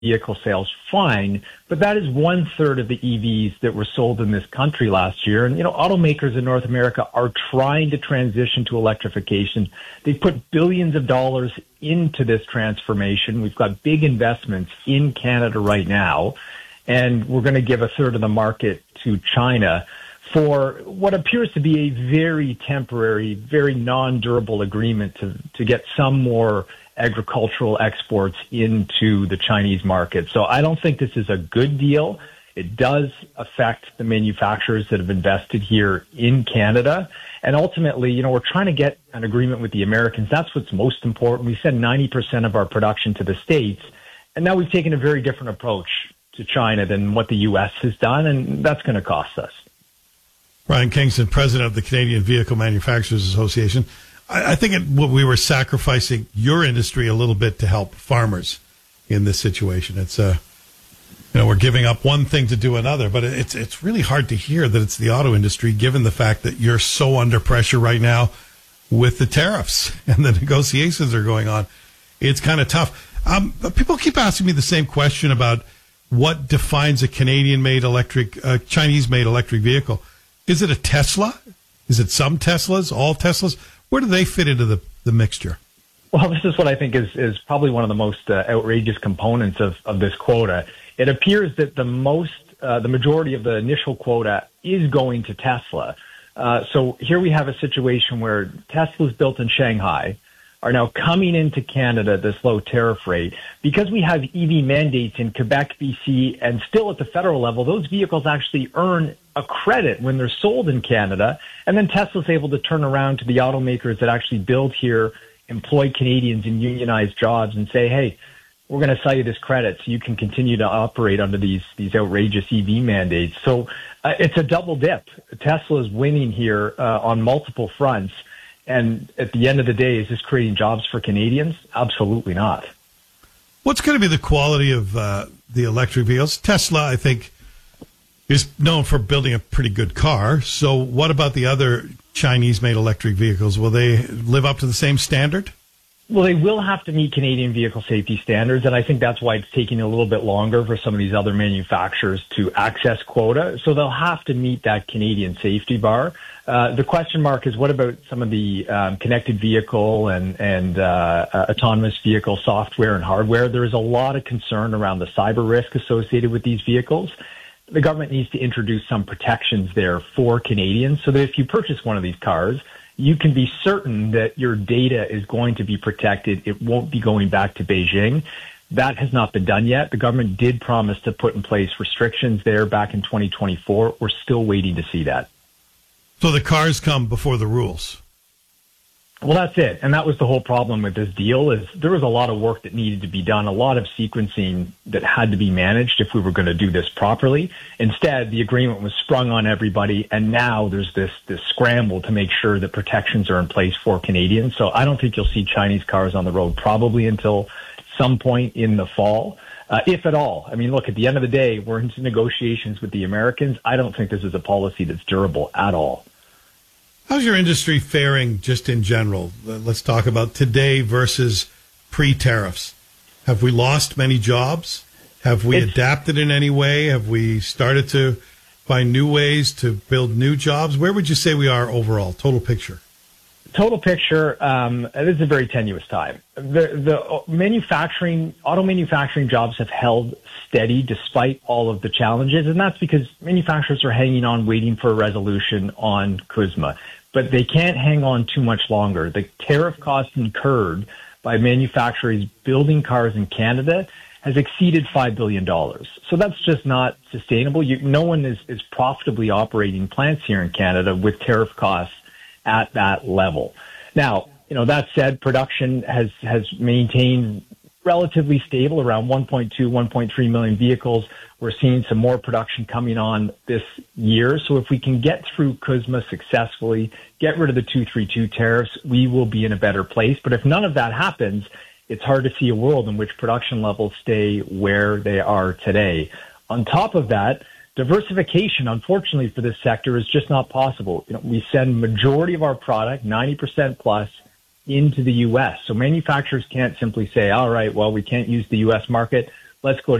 vehicle sales, fine, but that is 1/3 of the EVs that were sold in this country last year. And, automakers in North America are trying to transition to electrification. They put billions of dollars into this transformation. We've got big investments in Canada right now, and we're going to give 1/3 of the market to China for what appears to be a very temporary, very non-durable agreement to get some more agricultural exports into the Chinese market. So I don't think this is a good deal. It does affect the manufacturers that have invested here in Canada. And ultimately, we're trying to get an agreement with the Americans. That's what's most important. We send 90% of our production to the States, and now we've taken a very different approach to China than what the U.S. has done, and that's going to cost us. Brian Kingston, president of the Canadian Vehicle Manufacturers Association. I think we were sacrificing your industry a little bit to help farmers in this situation. It's we're giving up one thing to do another, but it's really hard to hear that it's the auto industry, given the fact that you're so under pressure right now with the tariffs and the negotiations are going on. It's kind of tough. People keep asking me the same question about what defines a Canadian-made Chinese-made electric vehicle. Is it a Tesla? Is it some Teslas? All Teslas? Where do they fit into the mixture? Well, this is what I think is probably one of the most outrageous components of this quota. It appears that the majority of the initial quota is going to Tesla. So here we have a situation where Teslas built in Shanghai are now coming into Canada at this low tariff rate. Because we have EV mandates in Quebec, BC, and still at the federal level, those vehicles actually earn a credit when they're sold in Canada. And then Tesla's able to turn around to the automakers that actually build here, employ Canadians in unionized jobs and say, hey, we're going to sell you this credit so you can continue to operate under these outrageous EV mandates. So it's a double dip. Tesla is winning here on multiple fronts. And at the end of the day, is this creating jobs for Canadians? Absolutely not. What's going to be the quality of the electric vehicles? Tesla, I think, is known for building a pretty good car. So what about the other Chinese-made electric vehicles? Will they live up to the same standard? Well, they will have to meet Canadian vehicle safety standards, and I think that's why it's taking a little bit longer for some of these other manufacturers to access quota. So they'll have to meet that Canadian safety bar. The question mark is, what about some of the connected vehicle and autonomous vehicle software and hardware? There is a lot of concern around the cyber risk associated with these vehicles. The government needs to introduce some protections there for Canadians so that if you purchase one of these cars, you can be certain that your data is going to be protected. It won't be going back to Beijing. That has not been done yet. The government did promise to put in place restrictions there back in 2024. We're still waiting to see that. So the cars come before the rules. Well, that's it. And that was the whole problem with this deal is there was a lot of work that needed to be done, a lot of sequencing that had to be managed if we were going to do this properly. Instead, the agreement was sprung on everybody, and now there's this scramble to make sure that protections are in place for Canadians. So I don't think you'll see Chinese cars on the road probably until some point in the fall, if at all. I mean, look, at the end of the day, we're into negotiations with the Americans. I don't think this is a policy that's durable at all. How's your industry faring just in general? Let's talk about today versus pre-tariffs. Have we lost many jobs? Have we adapted in any way? Have we started to find new ways to build new jobs? Where would you say we are overall? Total picture. Total picture, it is a very tenuous time. The auto manufacturing jobs have held steady despite all of the challenges, and that's because manufacturers are hanging on, waiting for a resolution on CUSMA. But they can't hang on too much longer. The tariff costs incurred by manufacturers building cars in Canada has exceeded $5 billion. So that's just not sustainable. No one is profitably operating plants here in Canada with tariff costs at that level. Now, that said, production has maintained relatively stable around 1.2, 1.3 million vehicles. We're seeing some more production coming on this year. So if we can get through CUSMA successfully, get rid of the 232 tariffs, we will be in a better place. But if none of that happens, it's hard to see a world in which production levels stay where they are today. On top of that, diversification, unfortunately for this sector, is just not possible. We send majority of our product, 90% plus, into the U.S. So manufacturers can't simply say, all right, well, we can't use the U.S. market. let's go